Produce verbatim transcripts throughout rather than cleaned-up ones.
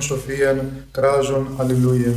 σοφίαν κράζον. Αλληλούια.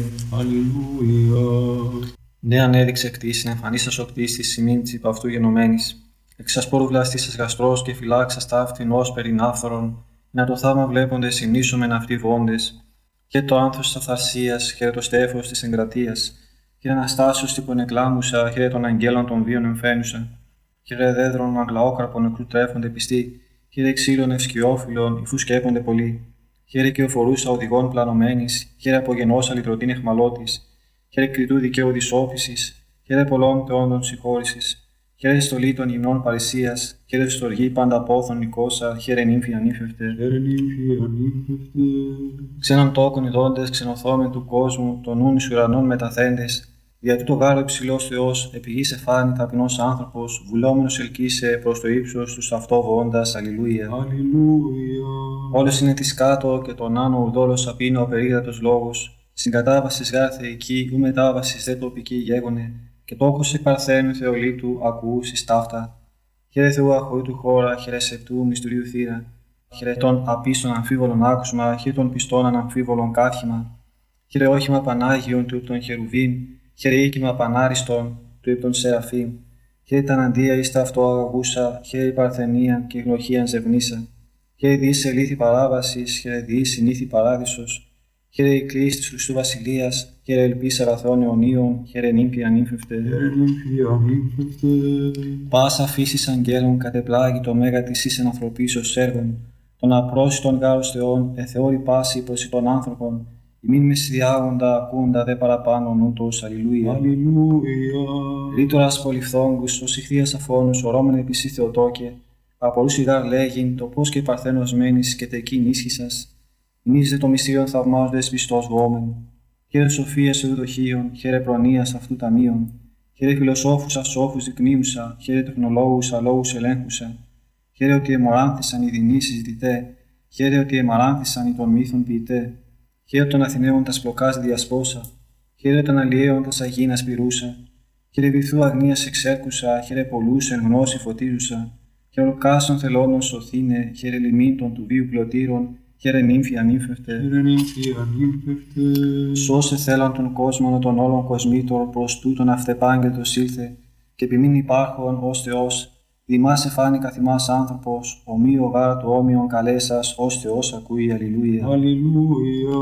Αλληλούια. Ναι, ανέδειξε κτήσιν, εμφανίσας ο κτίστης σημείν της υπ' αυτού γενομένης. Εξασπόρου βλαστήσας γαστρός και φυλάξας ταύτην ως περιν άφθορον, να το θαύμα βλέποντες συνήσομεν αυτοί βόντες. Και το άνθος της αυθαρσίας, χαίρε το στέφος της εγκρατείας. Χαίρε Αναστάσεως τύπων εκλάμουσα, χαίρε των αγγέλων των βίων εμφαίνουσα. Χαίρε δέδρων αγλαόκραπων νεκρού τρέφονται πιστοί. Χαίρε ξύλων ευσκιόφυλλων, υφού σκέπονται πολλοί. Χαίρε και οφορούσα οδηγών πλανωμένης, χαίρε απογενώσα λυτρωτήν εχμαλώτης. Χαίρε κριτού δικαίου της όφησης, χαίρε πολλών θεόντων συγχώρησης. Χαίρε στολή των γυμνών παρησίας, χαίρε στοργή πάντα πόθων νικόσα, χαίρε νύμφη ανήφευτε. Χαίρε νύμφη ανήφευτε. Ξέναν τόκον ειδώντες, ξενοθόμεν του κόσμου, των νουν εις ουρανών μεταθέντες. Δια τούτο γάρο υψηλός Θεός, επί γης εφάνη ταπεινός άνθρωπος, βουλόμενος ελκύσε προς το ύψος τους αυτό βοώντας. Αλληλούια. Αλληλούια. Όλος είναι της κάτω και τον άνω ουδόλος απίνω ο περίγρατος λόγος. Συγκατάβασης γάρ θεϊκή, ου μετάβασης δε τοπική γέγονε, και τόκος εκ παρθένου Θεολίτου ακουούσης ταύτα. Χαίρε Θεού αχωρήτου χώρα, χαίρε σεπτού μυστηρίου θύρα. Χαίρε των απίστων αμφίβολων άκουσμα, χαίρε των πιστών αναμφίβολων καύχημα. Χαίρε όχημα Πανάγιον του υπ' των χερουβίμ, χαίρε οίκημα Πανάριστον του υπ' των Σεραφείμ. Χαίρε τα αντία εις τα αυτό αγαγούσα, χαίρε η παρθενίαν και γνωχίαν ζευνίσα. Χαίρε διείς ελήθη παράβασης, χαίρε διείς συνήθη παράδεισος. Χαίρε η κλίση της Χριστού Βασιλείας, χαίρε ελπίς αγαθών αιωνίων, χαίρε νύμφη ανήφευτε. Χαίρε νύμφη ανήφευτε. Πάσα φύσης αγγέλων κατεπλάγει το μέγα της εις ανθρωπίσεως έργων, των απρόσιτων γάρος Θεών, εθεώρη πάση προς των άνθρωπων, ημίν μεσδιάγοντα ακούντα δε παραπάνω νούτος. Αλληλούια. Αλληλούια. Ρήτορας πολυφθόγκους, ως ηχθείας αφώνους, ορώμεν επισή Θεοτόκε, απορούσι γάρ λέγειν, το πώς και παρθένος μένεις και τεκείν ίσχυσας. Νίζε το μυστήριον θαυμάζοντες πιστός βόμεν. Χαίρε σοφίας εουδοχείων, χαίρε προνοίας αυτού ταμείων. Χαίρε φιλοσόφους ασόφους δεικνύουσα, χαίρε τεχνολόγους αλόγους ελέγχουσα. Χαίρε ότι αιμοράνθησαν οι δεινοί συζητητέ, χαίρε ότι αιμοράνθησαν οι των μύθων ποιητέ. Χαίρε των Αθηναίων τα σπλοκάς διασπόσα, χαίρε των αλλιέων τα σαγίνας πυρούσα. Χαίρε βυθού αγνίας εξέρκουσα, χαίρε πολλούς εν γνώση φωτίζουσα. Χαίρε κάσων θελώνων σωθήνε, χαίρε λιμίντων του βίου πλωτήρων. Χαίρε νύμφη ανήφευτε. Χαίρε νύμφη ανήφευτε. Σώσε θέλαν τον κόσμο των όλων κοσμήτων προς τούτον αυτεπάγγελτος ήλθε, και επιμήν υπάρχον ως Θεός, δημάς εφάνει καθημάς άνθρωπος, ομοίο γάρα του όμοιον καλέσας ως Θεός ακούει. Αλληλούια. Αλληλούια.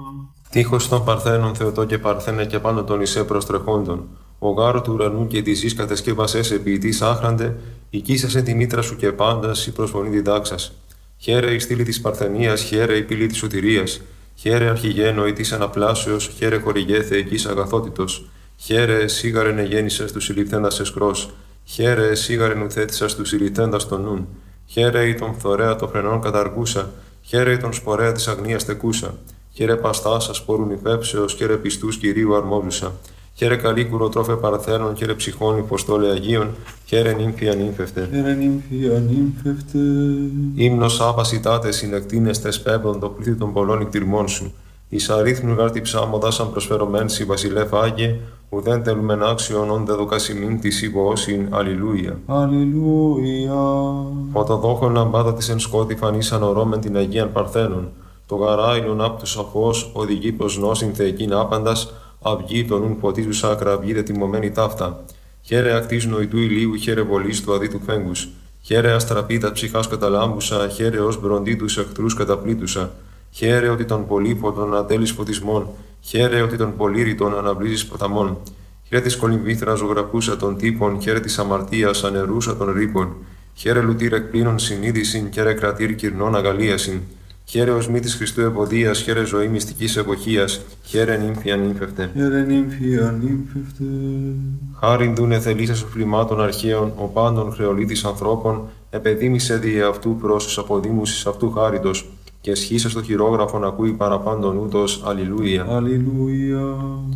Τείχος των Παρθένων Θεοτόκε Παρθένε και πάνω των Ισέ προστρεχόντων. Ο γάρο του ουρανού και τη γης κατεσκεύασες επί άχραντε, οικίσασε τη μήτρα σου και πάντας η προσφωνή διδάξας. Χαίρε η στήλη της Παρθενίας, χαίρε η πύλη της σωτηρίας, χαίρε αρχηγένωη της αναπλάσεως, χαίρε χορηγέ θεϊκής αγαθότητος, χαίρε σίγαρεν εγέννησας του συλληφθέντας εσκρός, χαίρε σίγαρεν ουθέτησας του συλληφθέντας των νουν, χαίρε η τον φθορέα των φρενών καταργούσα, χαίρε η τον σπορέα της αγνίας τεκούσα, χαίρε παστάσα σπόρουν υφέψεως, χαίρε πιστούς Κυρίου αρμόζουσα. Χαίρε καλή κουροτρόφε Παρθένων, χαίρε ψυχών υποστόλε Αγίων, χαίρε νύμφη ανήφευτε. Χαίρε νύμφη ανήφευτε. Ύμνος άπασιτάτε συνεκτίνεστες πέμπτον το πλήθη των πολλών εκτιρμών σου. Εις αρίθμου γάρτη ψάμοντα σαν προσφερωμέν σι βασιλεύ Άγιε, ουδέν τελουμεν άξιον όντε δοκασιμήν της υπόωσιν. Αλληλούια. Αλληλούια. Φωτοδόχων λαμπάδα της εν σκότη φανίσαν ορώμεν την Αγίαν Παρθένων. Το γαράιλον απ' τους αφός οδηγεί προς νόσιν θεϊκήν άπαντας, αυγή των ουν φωτίζουσα ακραυγή δε τιμωμένη ταύτα. Χαίρε ακτής νοητού ηλίου, χαίρε βολής του αδίτου φέγγους. Χαίρε αστραπίτα ψυχάς καταλάμπουσα, χαίρε ως μπροντί τους εχθρούς καταπλήτουσα. Χαίρε ότι των πολύφωτων ατέλεις φωτισμών, χαίρε ότι των πολύρητων αναβλύζεις ποταμών. Χαίρε της κολυμβήθρα ζωγραφούσα των τύπων, χαίρε της αμαρτίας ανερούσα των ρήπων. Χαίρε λουτήρ εκπλήνων συνείδησιν, χαίρε κρατήρ κυρνών αγαλίασιν. Χαίρε ως μύτης Χριστού ευωδίας, χαίρε ζωή μυστικής εποχίας, χαίρε νύμφη ανήφευτε. Χαίρε νύμφη ανήφευτε. Χάριν δούνε θελήσας φλημάτων αρχαίων, ο πάντων χρεολίτης ανθρώπων, επεδίμησε δι' αυτού πρόσους αποδήμουσης αυτού χάριτος, και σχήσα στο χειρόγραφον ακούει παραπάντων ούτως. Αλληλούια. Αλληλούια.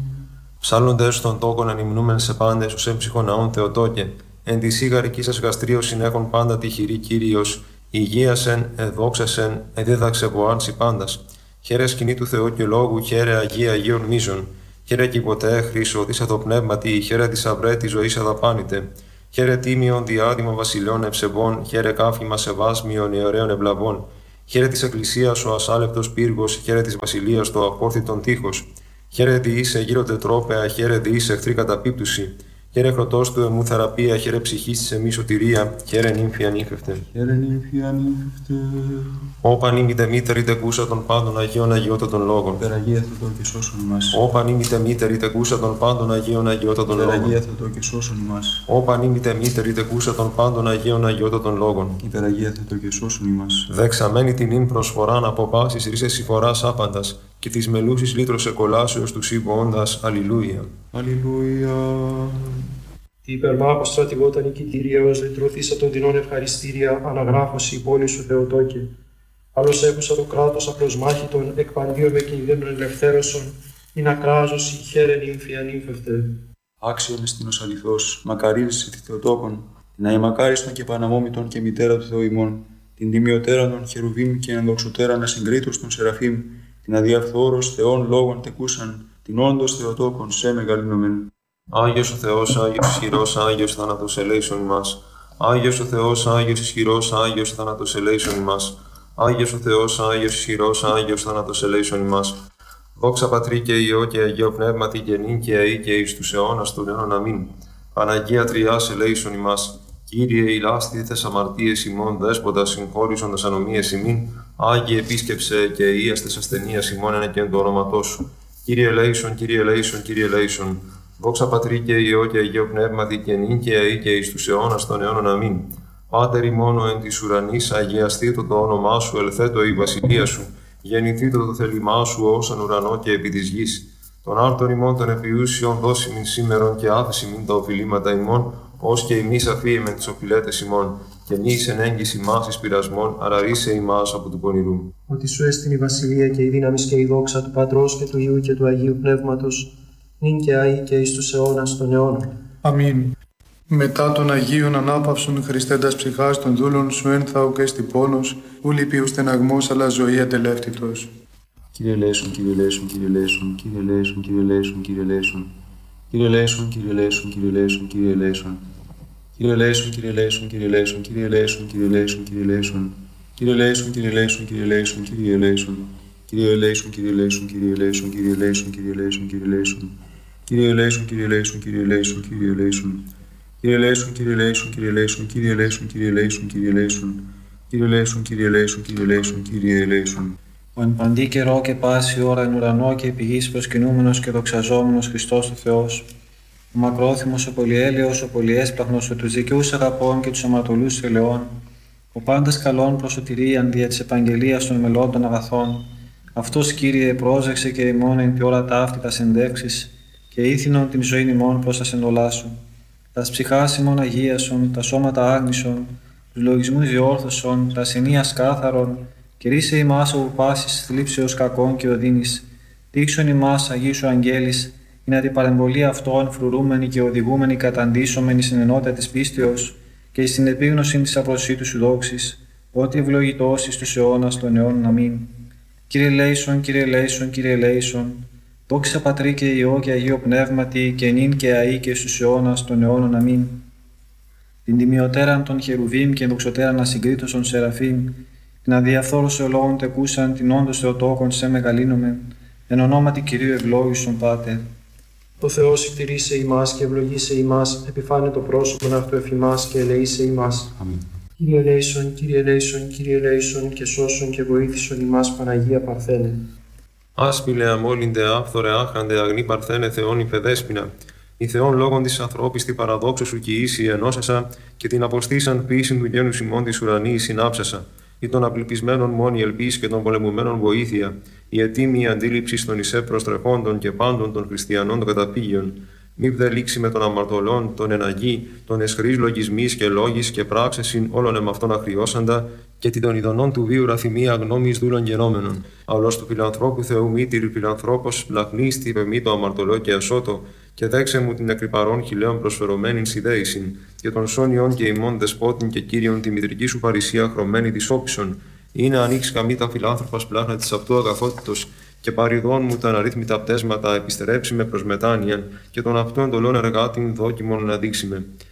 Ψάλλοντες των τόκων ανυμνούμεν σε πάντες, ως έμψυχον ναών Θεοτόκε, εν τη σίγαρική σας γαστρίως συνέχον πάντα τυχηρή Κύριος, υγείασεν, εδόξασεν, εδίδαξε βοάνση πάντας. Χαίρε σκηνή του Θεού και λόγου, χαίρε Αγία Αγίων μίζων. Χαίρε και ποτέ χρήσο, της αδοπνεύματι, χαίρε της αυρέ τη ζωή αδαπάνητε. Χαίρε τίμιον διάδημα βασιλιών ευσεβών, χαίρε κάφημα σεβάσμιον ιερέων ευλαβών. Χαίρε της Εκκλησίας ο ασάλευτος πύργος, χαίρε της Βασιλείας το απόρθητον τείχος. Χαίρε διήσε γύρω τετρόπαια, χαίρε διήσε εχθρή καταπίπτουση. Χαίρε χρωτός του εμού θεραπεία, χαίρε ψυχής της εμεί σωτηρία, χαίρε νύμφη ανήφευτε. Χαίρε νύμφη ανήφευτε. Όπαν ήμητε μήτερη τεκούσα των πάντων Αγίων Αγιώτα των λόγων. Υπεραγία Θεοτό και σώσον ημάς. Όπαν ήμητε μήτερη τεκούσα των πάντων Αγίων Αγιώτα των λόγων. Υπεραγία Θεοτό και σώσον ημάς. Όπαν ήμητε μήτερη τεκούσα των πάντων Αγίων Αγιώτα των λόγων. Υπεραγία Θεοτό και σώσον ημάς. Δεξαμένη την ίν προσφοράν από πάσης ρίσες συμφοράς άπαντας και της μελούσης λύτρος εκολάσεως του σύμβοοντας. Αλληλούια. Αλληλούια. Τι υπερμάχο στρατηγότα νικητήρια, ως λυτρωθήσα των δεινών ευχαριστήρια, αναγράφωση υπόλοι σου Θεοτόκε. Άλλος έχουσα το κράτος απλώς μάχητον, εκ παντίων με κινδύνων ελευθέρωσον, ειν ακράζωση, χαίρε νύμφη ανήφευτε. Άξιον εστίνος αληθώς, μακαρίλησε τη Θεοτόκον, την αημακάριστον και παναμόμητον και μητέρα του Θεού ημών, την τιμιωτέραν των χερουβίμ και ενδοξωτέραν ασυγκρίτως των Σεραφείμ, την αδιαφθόρος Θεών λόγων τεκούσαν, την όντως Θεοτόκον σε μεγαλύνομεν. Άγιος ο Θεός, Άγιος ισχυρός, Άγιος θάνατος ελέησον ημάς. Άγιος ο Θεός, Άγιος ισχυρός, Άγιος θάνατος ελέησον ημάς. Άγιος ο Θεός, Άγιος ισχυρός, Άγιος θάνατος ελέησον ημάς. Δόξα Πατρί και Υιό και Αγίο Πνεύματι και νυν και αεί και εις τους αιώνας των αιώνων αμήν. Παναγία Τριάς ελέησον ημάς. Κύριε ηλάστηθες αμαρτίες ημών, δέσποτα συγχώρησοντας ανομίες ημίν. Άγιε επίσκεψε και ίαστες ασθενείας ημών ένα και εν το όνοματό σου. Κύριε ελέησον, Κύριε ελέησον, Κύριε ελέησον. Δόξα Πατρί και Υιό και Αγίο Πνεύματι και νυν και αεί και εις τους αιώνας των αιώνων αμήν. Πάτερ ημών εν της ουρανής, αγιαστήτω το όνομά σου, ελθέτω η βασιλεία σου. Γεννηθήτω το θέλημά σου όσον ουρανό και επί της γης. Τον άρτον ημών των επιούσιων δώσιμην σήμερον και άφησιμην τα οφειλήματα ημών, ως και ημείς αφίεμεν τις οφειλέτες ημών. Και μη εις εν έγκυς ημάς εις πειρασμών, αλλά ρίσε ημάς από του πονηρού. Ότι σου έστειν η βασιλεία και η δύναμη και η δόξα του Πατρός και του Υιού και του Αγίου Πνεύματος, νυν και αεί και εις τους αιώνας των αιώνων. Αμήν. Μετά των Αγίων ανάπαυσον Χριστέντας ψυχάς των δούλων σου ένθαου και στην πόνος, ου λυπίου στεναγμός αλλά ζωή ατελεύτητος. Κύριε ελέησον, Κύριε ελέησον, Κύριε ελέησον, Κύριε ελέησον, Κύριε ελέησον, Κύριε ελέησον. Κύριε ελέησον, Κύριε ελέησον, Κύριε ελέησον, Κύριε ελέησον. Κύριε ελέησον, Κύριε ελέησον, Κύριε ελέησον, Κύριε ελέησον, Κύριε ελέησον, Κύριε ελέησον. Κύριε ελέησον, Κύριε ελέησον, Κύριε ελέησον, Κύριε ελέησον. Κύριε ελέησον, Κύριε ελέησον, Κύριε ελέησον, Κύριε ελέησον, Κύριε ελέησον, Κύριε ελέησον. Κύριε ελέησον, Κύριε ελέησον, Κύριε ελέησον, Κύριε ελέησον. Κύριε ελέησον, Κύριε ελέησον, Κύριε ελέησον, Κύριε ελέησον, Κύριε ελέησον, Κύριε ελέησον. Κύριε ελέησον, Κύριε ελέησον, Κύριε ελέησον, Κύριε ελέησον. Ο εν παντή καιρό και πάση ώρα εν ουρανό και επί γης προσκυνούμενος και δοξαζόμενος Χριστός ο Θεός, ο μακρόθυμος, ο πολυέλεος, ο πολυέσπλαχνος, ο τους δικαιούς αγαπών και τους αμαρτωλούς ελαιών, ο πάντας καλών προς σωτηρίαν δια της επαγγελίας των μελών αγαθών, αυτός Κύριε πρόσεξε και ημών εν τη ώρα ταύτη τας ενδεύξεις και ήθινον την ζωήν ημών προς τα σεντολά σου. Τας ψυχάς ημών αγίασον, τα σώματα άγνησον, τους λογισμούς διόρθωσον, τα ενίας κάθαρον, και ρίσε ημάς από πάσης θλίψεως κακών και οδύνης. Δείξον ημάς Αγίου Αγγέλης, είναι την παρεμβολή αυτών φρουρούμενοι και οδηγούμενοι καταντήσωμενοι στην ενότητα της πίστεως και στην επίγνωση της απροσίτου σου δόξης, ότι ευλογητός εις τους αιώνας των αιώνων αμήν. Κύριε ελέησον, Κύριε ελέησον, Κύριε ελέησον. Δόξα Πατρί και Υιό και Αγίο Πνεύματι και νυν και αεί και στους αιώνας των αιώνων αμήν. Την τιμιωτέραν των χερουβίμ και ενδοξωτέραν ασυγκρίτως των Σεραφείμ, την αδιαφθόρος λόγων τεκούσαν την όντως Θεοτόκον σε μεγαλύνομεν, εν ονόματι Κυρίου ευλόγησον Πάτερ. Ο Θεός εκτηρήσε ημάς και ευλογήσε ημάς, επιφάνε το πρόσωπον αυτού εφημάς και ελεήσε ημάς. Αμήν. Κύριε ελέησον, Κύριε ελέησον, Κύριε ελέησον και σώσον και βοήθησον ημάς Παναγία Παρθένε. Άσπηλε αμόλυντε άφθορε άχαντε αγνή Παρθένε Θεόν υφεδέσποινα. Η Θεόν λόγων της ανθρώπης τη παραδόξου σου και ίση ενώσασα και την αποστήσαν ποιήσιν του γένους ημών της ουρανής συνάψασα. Ή των απληπισμένων μόνη ελπίς και των πολεμουμένων βοήθεια, η ετοίμη αντίληψη των ισέ προστρεχόντων και πάντων των χριστιανών των καταπήγειων. Μη δε λήξει με των αμαρτωλών, των εναγή, των εσχρής λογισμής και λόγης και πράξεσιν όλων εμ' αυτών αχριώσαντα, και την των ειδονών του βίου ραθυμία γνώμης δούλων γενόμενων. Αυλός του φιλανθρώπου Θεού μήτηρη φιλανθρώπος, λαχνίστη πεμεί το αμαρτωλό και ασώτο, και δέξε μου την εκρυπαρών χιλέων προσφερωμένην σιδέησιν, και των σόνιων και ημών δεσπότην και κύριον τη μητρική σου παρησία χρωμένη της όψων. Είναι ανοίξει καμή τα φιλάνθρωπας πλάχνα της αυτού αγαθότητος, και παριδών μου τα αναρρύθμιτα πτέσματα επιστερέψει με προς μετάνοιαν, και των αυτών εντολών εργάτην δόκιμον να δείξει με.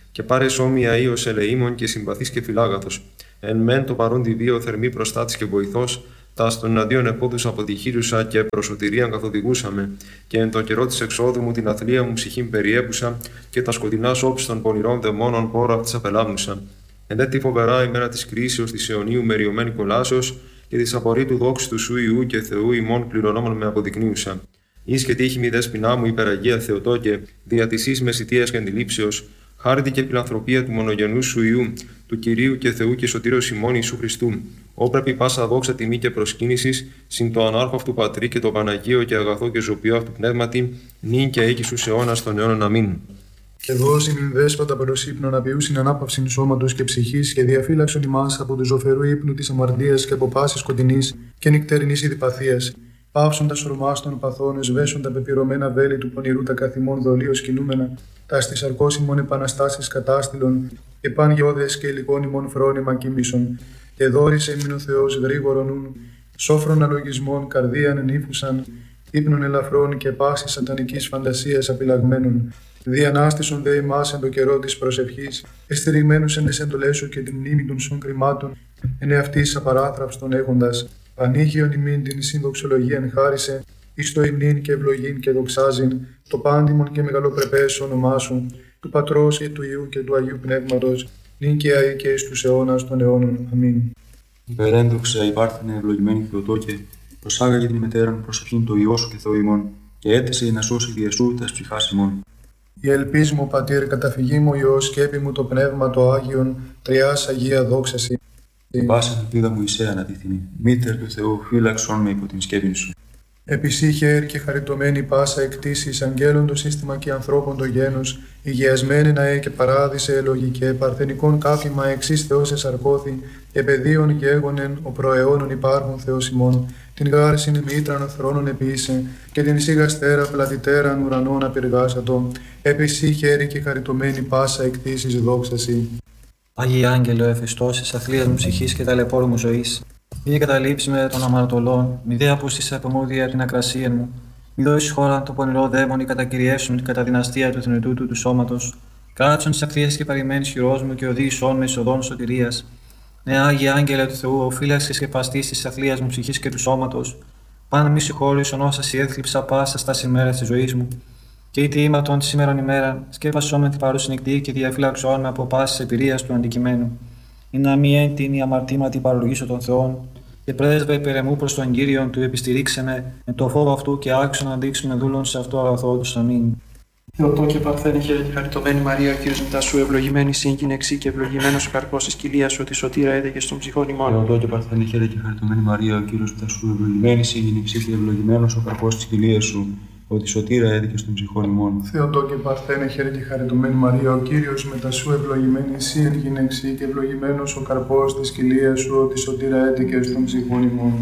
και πάρε όμοια ίος ελεήμων και συμπαθής και φιλάγαθος. Εν μεν το παρόν τη βίο θερμή προστάτης και βοηθός, τα στον εναντίον επόδους αποτυχήρουσα και προσωτηρίαν καθοδηγούσαμε, και εν το καιρό της εξόδου μου την αθλία μου ψυχήν περιέπουσα, και τα σκοτεινά όψη των πονηρών δαιμόνων πόρο αυτής απελάμνουσα. Εν δε τη φοβερά ημέρα της κρίσεως της αιωνίου μεριωμένη κολάσεως, και της απορρίτου δόξης του σου Ιού και Θεού ημών κληρονόμων με αποδεικνύουσα. Εις και τύχη μη δέσποινά μου υπεραγία Θεοτόκε, δια της εις μεσητείας και αντιλήψεως, χάρητη και φιλανθρωπία του μονογενού σου Ιού, του Κυρίου και Θεού και Σωτήρος ημών Ιησού Χριστού, όπρεπη πάσα δόξα τιμή και προσκύνησης, συν το ανάρχο αυτού Πατρί και το Παναγίο και αγαθό και ζωπιό αυτού πνεύματι, νυν και οίκη σου αιώνας των αιώνων. Αμήν. Και δώσει νυν δέσποτα προς ύπνον απειούσιν ανάπαυσιν σώματος και ψυχής, και διαφύλαξον ημάς από του ζωφερού ύπνου της αμαρτίας και από πάσης σκοτεινής και νυκτερινής ειδηπαθίας. Πάυσον τα σορμάς των παθών, εσβέσον τα πεπυρωμένα βέλη του πονηρού τα καθημών δολίως κινούμενα, τα στις αρκώσιμων επαναστάσεις κατάστηλων, και παν γεώδες και υλικών ημών φρόνημα κοίμησον. Και δόρισε ημιν ο Θεός γρήγορον νουν, σόφρον αλογισμών καρδίαν ενήφουσαν, ύπνων ελαφρών και πάσης σατανικής φαντασίας απειλαγμένων. Διανάστησον δε ημάς εν το καιρό της προσευχής, εστηριγμένους εν τις εντολές σου και την μνήμη των σων κρυμάτων, εν εαυτής απαράθραυστον έχοντας. Πανήγιον ημίν την συνδοξολογίαν χάρισε, εις το υμνήν και ευλογήν και δοξάζειν, το πάντιμον και μεγαλοπρεπές όνομά σου, του Πατρός και του Υιού και του Αγίου Πνεύματος, νυν και αεί και εις τους αιώνας των αιώνων. Αμήν. Υπερένδοξα υπάρχουνε ευλογημένη Θεοτόκε, προσάγαγε την μετέραν προσευχήν το Υιό σου και Θεό ημών, και έθεσε να σώσει διεσού τας ψυχάς ημών. Η ελπίς μου, Πατήρ, καταφυγή μου Υιός, σκέπη μου το Πνεύμα το Άγιον, τριάς Αγία δόξαση. Η πάσα ελπίδα μου εισέ ανατίθινη, μήτερ του Θεού, φύλαξον με υπό την σκέπη σου. Επισύχε και χαριτωμένη πάσα εκτίσεις, αγγέλων το σύστημα και ανθρώπων το γένος, υγιασμένη να και παράδεισε ελογικέ, παρθενικών κάφημα εξής Θεός εσαρκώθη, επαιδείων γέγονεν, ο προαιώνων υπάρχων Θεός ημών, την γάρσιν μήτραν θρόνων επίησε, και την σιγαστέρα πλατητέραν ουρανών απειργάσατο, επισύχε και χαριτωμένη πάσα εκτίσεις δόξαση. Άγιε Άγγελο, εφιστώσεις αθλίας μου ψυχής και ταλαιπώρου μου ζωής, μη καταλήψει με των αμαρτωλών, μη δε απούστησε από μου δια την ακρασία μου, μη δώσει χώρα το πονηρό δαίμονι κατακυριεύσουν κατά δυναστεία του θνητού του, του σώματος, κάτσον τις ακτίες και παρημένης χειρός μου και οδήγησόν με εις σωτηρίας. Ναι, Άγιε Άγγελε του Θεού, ο φύλαξης και παστής της αθλίας μου ψυχής και του σώματος, πάντα μη συγχώρησον όσα σι έθλιψα πάσα στα ημέρας της ζωής μου. Και είτε ήμαρτον τη σήμερον ημέρα, σκέπασόν με την παρούση νυχτή και διαφύλαξόν με από πάσης εμπειρίας του αντικειμένου. Ή να μη έντην η αμαρτήματι παρολογήσω των Θεών, και πρέσβε υπερεμού προς τον Κύριον του επιστηρίξε με, με το φόβο αυτού και άξιο να δείξουμε δούλων σε αυτό αγαθό του. Αμήν. Θεοτόκε Παρθένε, χαίρε και χαριτωμένη Μαρία, ο Κύριος μετά σου, ευλογημένη σύγκυνεξή και ευλογημένος ο καρπός της κοιλίας σου, ότι σωτήρα έδεκε στον ψυχών ημών. Θεοτόκε Παρθένε, χαίρε και χαριτωμένη Μαρία, ο Κύριος μετά σου, ευλογημένη σύγκυνεξή και ευλογημένος ο καρπός της κοιλίας σου, ότι σωτήρα έδικε στον ψυχών ημών. Θεοτόκε Παρθένε, χαίρε και χαριτωμένη Μαρία, ο Κύριος μετά σου, ευλογημένη εσύ εν γυναίξη και ευλογημένος ο καρπός της κοιλίας σου, ότι σωτήρα έδικε στον ψυχών ημών.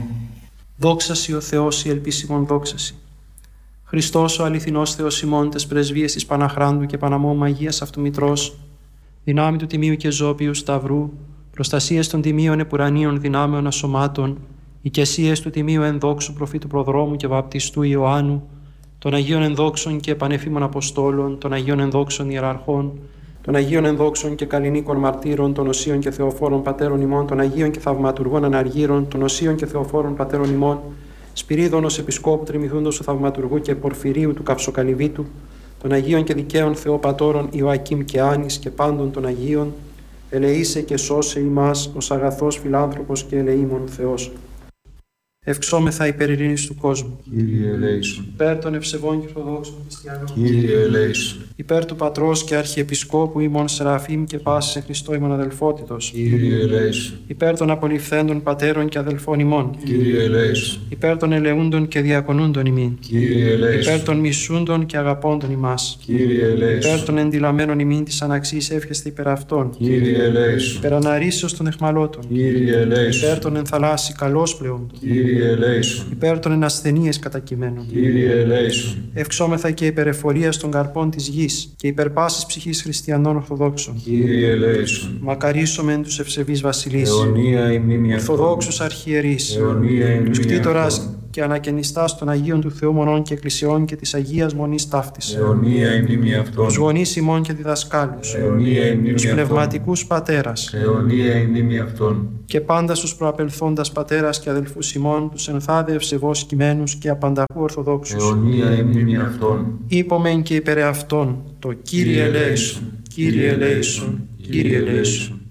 Δόξασι ο Θεός, η ελπίσιμον δόξασι. Χριστός ο αληθινός Θεός ημών, τες πρεσβείες της Παναχράντου και Παναμόμου Αγίας αυτού Μητρός, δυνάμει του Τιμίου και Ζώπιου Σταυρού, προστασίες των Τιμίων Επουρανίων δυνάμεων ασωμάτων, οικεσίες του Τιμίου Ενδόξου Προφήτου Προδρόμου και Βαπτιστού Ιωάννου, των Αγίων Ενδόξων και Επανεφήμων Αποστόλων, των Αγίων Ενδόξων Ιεραρχών, των Αγίων Ενδόξων και Καλλινίκων Μαρτύρων, των Οσίων και Θεοφόρων Πατέρων ημών, των Αγίων και Θαυματουργών Αναργύρων, των Οσίων και Θεοφόρων Πατέρων ημών, Σπυρίδωνος Επισκόπου Τριμηθούντος του Θαυματουργού και Πορφυρίου του Καυσοκαλυβίτου, των Αγίων και Δικαίων Θεοπατώρων Ιωακήμ και Άνης και πάντων των Αγίων, ελεήσε και σώσε ημάς ως αγαθός φιλάνθρωπος και ελεήμων Θεός. Ευξόμεθα υπέρ ειρήνης του κόσμου. Κύριε ελέησον. Υπέρ των ευσεβών και ορθοδόξων χριστιανών. Κύριε ελέησον. Υπέρ του Πατρός και Αρχιεπισκόπου ημών Σεραφείμ και πάσης εν Χριστώ ημών αδελφότητος. Κύριε ελέησον. Υπέρ των απολυφθέντων πατέρων και αδελφών ημών. Κύριε ελέησον. Υπέρ των ελεούντων και διακονούντων ημίν. Κύριε ελέησον. Υπέρ των μισούντων και αγαπώντων ημάς. Κύριε ελέησον. Υπέρ των εντυλαμένων ημίν της αναξής εύχεστε υπέρ αυτών. Κύριε ελέησον. Υπέρ αναρρήσεως των εχμαλώτων. Κύριε ελέησον. Υπέρ των ενθαλάσσι καλώς πλεόντων. Κύριε ελέησον. Υπέρ των ενασθενείες κατακειμένων. Κύριε ελέησον. Ευξόμεθα και υπέρ εφορίας των καρπών της γης και υπέρ πάσης ψυχής χριστιανών Ορθοδόξων. Κύριε ελέησον. Μακαρίσομεν τους ευσεβείς βασιλείς, Αιωνία η μνήμη αυτών. Ορθοδόξους αρχιερείς, Αιωνία η τους μνήμη κτήτορας αυτών. και ανακαινιστάς των Αγίων του Θεού Μονών και Εκκλησιών και της Αγίας Μονής ταύτης. αιωνία η μνήμη αυτών. Τους γονείς ημών και διδασκάλους, αιωνία η μνήμη τους αυτών. πνευματικούς πατέρας, αιωνία η μνήμη αυτών. και πάντα στους προαπελθόντας πατέρας και αδελφούς ημών, τους ενθάδε ευσεβώς κειμένους και απανταχού ορθοδόξους. αιωνία η μνήμη αυτών. Είπομεν και υπερ αυτών, το Κύριε ελέησον, Κύριε ελέησον, Κύριε ελέησον.